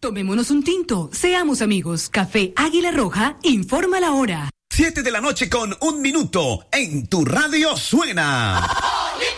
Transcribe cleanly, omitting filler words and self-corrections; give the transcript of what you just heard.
Tomémonos un tinto, seamos amigos. Café Águila Roja informa la hora. 7:01 en tu radio suena.